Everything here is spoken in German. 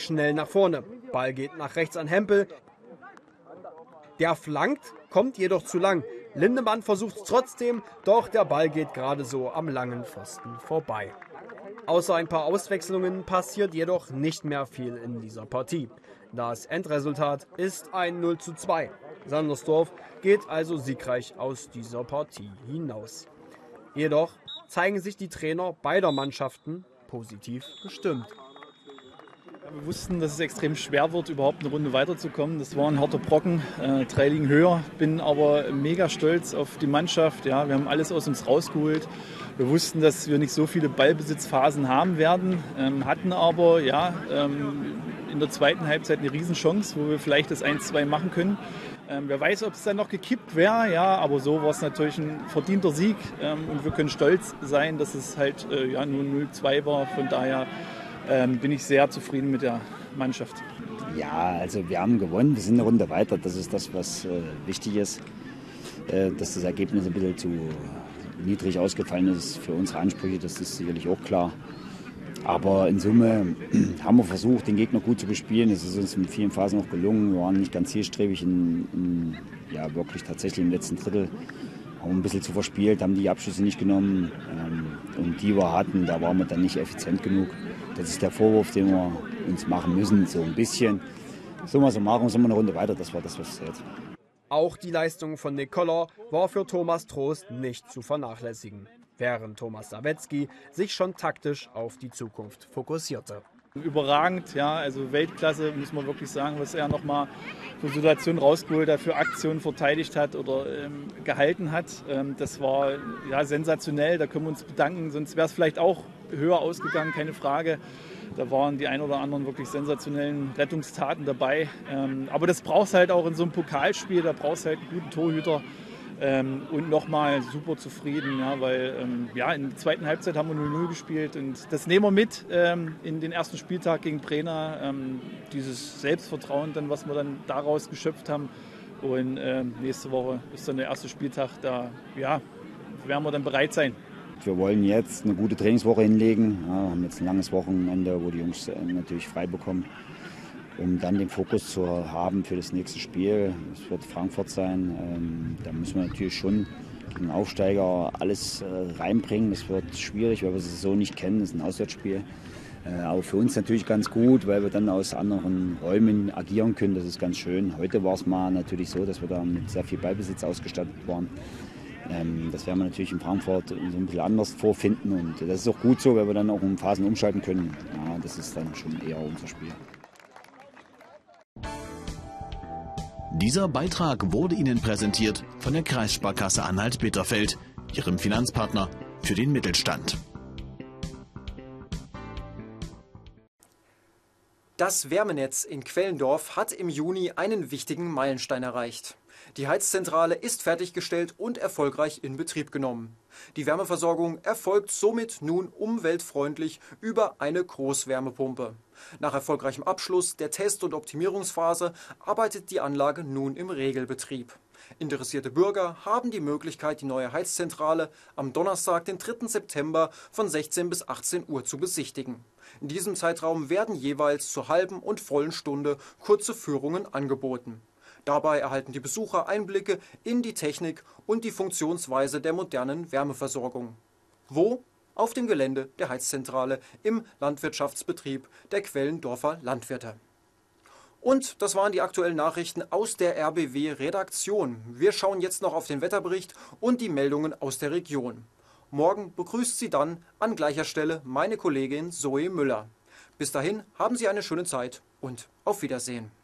schnell nach vorne. Ball geht nach rechts an Hempel. Der flankt, kommt jedoch zu lang. Lindemann versucht es trotzdem, doch der Ball geht gerade so am langen Pfosten vorbei. Außer ein paar Auswechslungen passiert jedoch nicht mehr viel in dieser Partie. Das Endresultat ist ein 0:2. Sandersdorf geht also siegreich aus dieser Partie hinaus. Jedoch zeigen sich die Trainer beider Mannschaften positiv gestimmt. Wir wussten, dass es extrem schwer wird, überhaupt eine Runde weiterzukommen. Das war ein harter Brocken, 3 Ligen höher. Bin aber mega stolz auf die Mannschaft. Ja, wir haben alles aus uns rausgeholt. Wir wussten, dass wir nicht so viele Ballbesitzphasen haben werden, hatten aber in der zweiten Halbzeit eine Riesenchance, wo wir vielleicht das 1:2 machen können. Wer weiß, ob es dann noch gekippt wäre, ja, aber so war es natürlich ein verdienter Sieg und wir können stolz sein, dass es halt nur 0:2 war. Von daher bin ich sehr zufrieden mit der Mannschaft. Ja, also wir haben gewonnen, wir sind eine Runde weiter. Das ist das, was wichtig ist. Dass das Ergebnis ein bisschen zu niedrig ausgefallen ist für unsere Ansprüche, das ist sicherlich auch klar. Aber in Summe haben wir versucht, den Gegner gut zu bespielen. Es ist uns in vielen Phasen noch gelungen. Wir waren nicht ganz zielstrebig, wirklich tatsächlich im letzten Drittel. Haben ein bisschen zu verspielt, haben die Abschlüsse nicht genommen. Und die wir hatten, da waren wir dann nicht effizient genug. Das ist der Vorwurf, den wir uns machen müssen, so ein bisschen. Summa summarum sind wir eine Runde weiter, das war das, was zählt. Auch die Leistung von Nick Koller war für Thomas Trost nicht zu vernachlässigen, während Thomas Sawetzki sich schon taktisch auf die Zukunft fokussierte. Überragend, ja, also Weltklasse, muss man wirklich sagen, was er nochmal für Situationen rausgeholt hat, für Aktionen verteidigt hat oder gehalten hat. Das war ja sensationell, da können wir uns bedanken, sonst wäre es vielleicht auch höher ausgegangen, keine Frage. Da waren die ein oder anderen wirklich sensationellen Rettungstaten dabei. Aber das brauchst halt auch in so einem Pokalspiel, da brauchst halt einen guten Torhüter. Und nochmal super zufrieden, ja, weil in der zweiten Halbzeit haben wir 0:0 gespielt und das nehmen wir mit in den ersten Spieltag gegen Brenner, dieses Selbstvertrauen, dann, was wir dann daraus geschöpft haben. Und nächste Woche ist dann der erste Spieltag, da werden wir dann bereit sein. Wir wollen jetzt eine gute Trainingswoche hinlegen, haben jetzt ein langes Wochenende, wo die Jungs natürlich frei bekommen, um dann den Fokus zu haben für das nächste Spiel. Es wird Frankfurt sein. Da müssen wir natürlich schon gegen Aufsteiger alles reinbringen. Das wird schwierig, weil wir es so nicht kennen. Das ist ein Auswärtsspiel. Aber für uns natürlich ganz gut, weil wir dann aus anderen Räumen agieren können. Das ist ganz schön. Heute war es mal natürlich so, dass wir da mit sehr viel Ballbesitz ausgestattet waren. Das werden wir natürlich in Frankfurt so ein bisschen anders vorfinden. Und das ist auch gut so, weil wir dann auch in Phasen umschalten können. Ja, das ist dann schon eher unser Spiel. Dieser Beitrag wurde Ihnen präsentiert von der Kreissparkasse Anhalt-Bitterfeld, Ihrem Finanzpartner für den Mittelstand. Das Wärmenetz in Quellendorf hat im Juni einen wichtigen Meilenstein erreicht. Die Heizzentrale ist fertiggestellt und erfolgreich in Betrieb genommen. Die Wärmeversorgung erfolgt somit nun umweltfreundlich über eine Großwärmepumpe. Nach erfolgreichem Abschluss der Test- und Optimierungsphase arbeitet die Anlage nun im Regelbetrieb. Interessierte Bürger haben die Möglichkeit, die neue Heizzentrale am Donnerstag, den 3. September von 16 bis 18 Uhr zu besichtigen. In diesem Zeitraum werden jeweils zur halben und vollen Stunde kurze Führungen angeboten. Dabei erhalten die Besucher Einblicke in die Technik und die Funktionsweise der modernen Wärmeversorgung. Wo? Auf dem Gelände der Heizzentrale im Landwirtschaftsbetrieb der Quellendorfer Landwirte. Und das waren die aktuellen Nachrichten aus der RBW-Redaktion. Wir schauen jetzt noch auf den Wetterbericht und die Meldungen aus der Region. Morgen begrüßt Sie dann an gleicher Stelle meine Kollegin Zoe Müller. Bis dahin haben Sie eine schöne Zeit und auf Wiedersehen.